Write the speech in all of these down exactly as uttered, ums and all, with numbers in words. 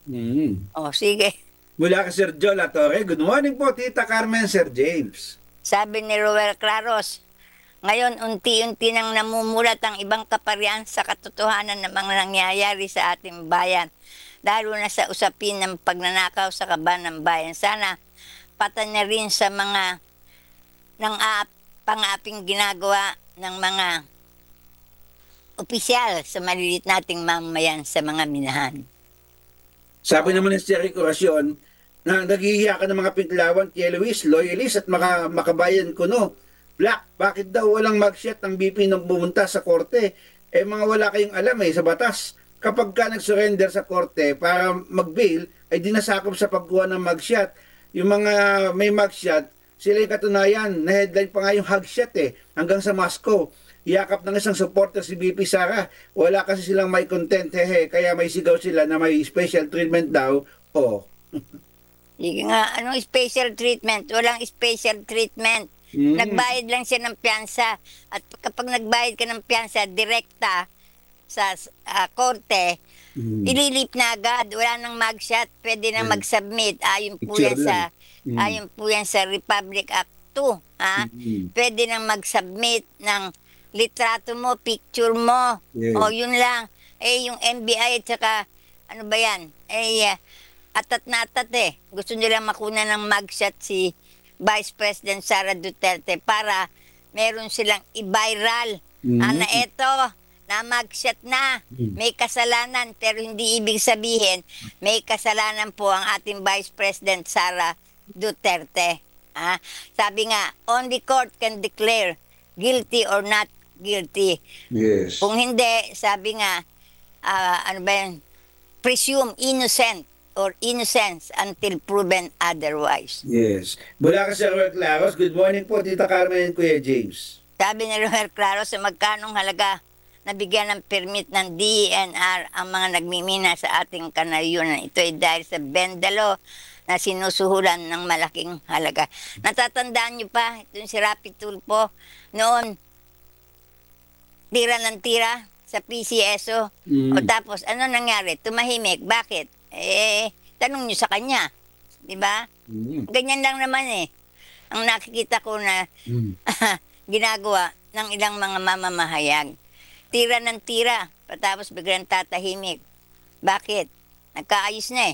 Mm. O, sige. Mula kay Sir Joe Latore, good morning po, Tita Carmen, Sir James. Sabi ni Roel Claros, ngayon unti-unti nang namumulat ang ibang kaparian sa katotohanan ng mga nangyayari sa ating bayan. Lalo na sa usapin ng pagnanakaw sa kaban ng bayan. Sana patan na rin sa mga ng pang-aping ginagawa ng mga opisyal sa maliliit nating mamamayan sa mga minahan. Sabi naman ni Sir Corasyon, na naghihiya ka ng mga Pinklawan, kay Luis, Loyalist at maka, makabayan ko no. Black, bakit daw walang magshot ng B P nang pumunta sa korte? Eh mga wala kayong alam eh sa batas. Kapag ka nag-surrender sa korte para mag-bail, ay dinasakop sa pagkuha ng magshot. Yung mga may magshot, sila yung katunayan, na-headline pa nga yung hugshot eh, hanggang sa Moscow. Yakap ng isang supporter si B P Sara. Wala kasi silang may content, hehe, kaya may sigaw sila na may special treatment daw. Oh. Sige nga, anong special treatment? Walang special treatment. Mm. Nagbayad lang siya ng piyansa. At kapag nagbayad ka ng piyansa, direkta sa uh, korte, Mm. ililip na agad. Wala nang magshot. Pwede nang Mm. mag-submit. Ayon po Picture yan sa, lang. Mm. ayon po yan sa Republic Act two. Ha? Mm. Pwede nang mag-submit ng litrato mo, picture mo. Yeah. O yun lang. Eh, yung N B I at saka, ano ba yan? Eh, uh, atat na atat eh. Gusto nila makuna ng mugshot si Vice President Sara Duterte para meron silang i-viral. Mm. Ah, na eto, na mugshot na. Mm. May kasalanan, pero hindi ibig sabihin may kasalanan po ang ating Vice President Sara Duterte. Ah, sabi nga, only court can declare guilty or not guilty. Yes. Kung hindi, sabi nga, ah, ano ba yan, presume innocent or innocence until proven otherwise. Yes. Mula ka sa Roel Claros, good morning po, Tita Carmen and Kuya James. Sabi ni Roel Claros, sa magkanong halaga nabigyan ng permit ng D E N R ang mga nagmimina sa ating kanayunan. Ito ay dahil sa bendalo na sinusuhulan ng malaking halaga. Natatandaan niyo pa, ito yung si Rapi Tulfo, noon, tira ng tira sa P C S O. Mm. O tapos, ano nangyari? Tumahimik. Bakit? Eh, tanong nyo sa kanya. Di ba? Mm. Ganyan lang naman eh. Ang nakikita ko na Mm. ginagawa ng ilang mga mamamahayag. Tira ng tira, patapos biglang tatahimik. Bakit? Nagkaayos na eh.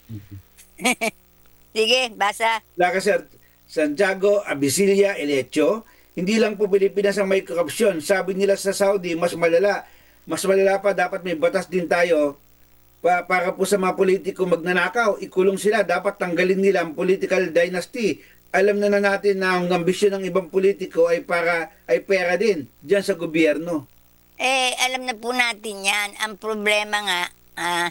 Sige, basa. Mula ka sa Santiago Abisilia Elecho, hindi lang po Pilipinas ang may korupsyon. Sabi nila sa Saudi, mas malala. Mas malala pa, dapat may batas din tayo pa, para po sa mga politiko magnanakaw. Ikulong sila, dapat tanggalin nila ang political dynasty. Alam na na natin na ang ambisyon ng ibang politiko ay para ay pera din diyan sa gobyerno. Eh, alam na po natin yan. Ang problema nga, ah,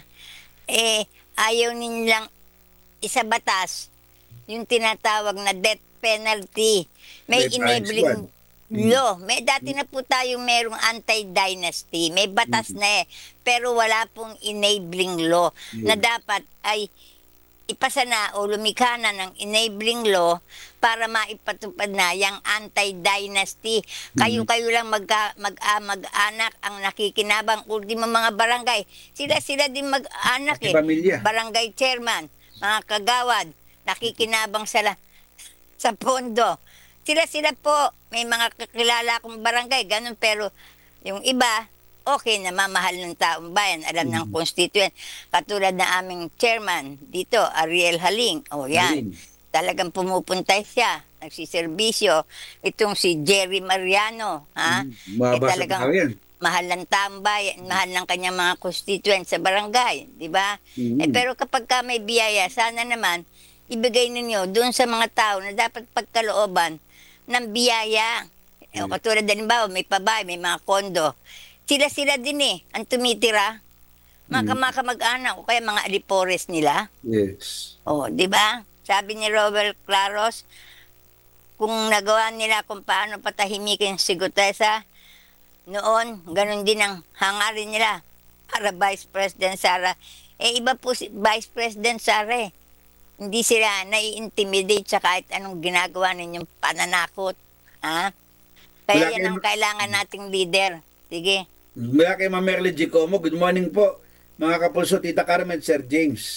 eh, ayaw nilang isa batas yung tinatawag na death penalty. May May enabling price one. law. May dati na po tayong merong anti-dynasty. May batas Mm. na eh. Pero wala pong enabling law na Mm. dapat ay ipasa na o lumikha na ng enabling law para maipatupad na yung anti-dynasty. Kayo-kayo lang magka, mag, ah, mag-anak ang nakikinabang. Ultimo mga barangay. Sila-sila din mag-anak Pati eh. pamilya. Barangay chairman, mga kagawad, nakikinabang sila sa pondo. Sila-sila po, may mga kakilala akong barangay, ganun, pero yung iba, okay na mamahal ng taong bayan, alam ng constituent. Katulad na aming chairman dito, Ariel Haling. O yan, Haling. talagang pumupunta siya, nagsiservisyo. Itong si Jerry Mariano, ha? Mm. Mabasa talagang pa yan. mahal ng taong bayan, mahal ng kanyang mga constituent sa barangay, di ba? Mm. Eh, pero kapag ka may biyaya, sana naman, ibigay ninyo doon sa mga tao na dapat pagkalooban ng biyaya. Eh, Mm. katulad din ba, may pabay, may mga kondo. Sila-sila din eh, ang tumitira. Mga Mm. kamag-anak o kaya mga alipores nila. Yes. O, di ba? Sabi ni Robert Claros, kung nagawa nila kung paano patahimikin si Gutesa, noon, ganun din ang hangarin nila para Vice President Sara. Eh, iba po si Vice President Sara eh. Hindi sila nai-intimidate sa kahit anong ginagawa ninyong pananakot. Ha? Kaya Wala yan ang kayong- kailangan nating leader. Sige. Mula kay Ma'am Merly Gicomo, good morning po. Mga kapulso, Tita Carmen, Sir James.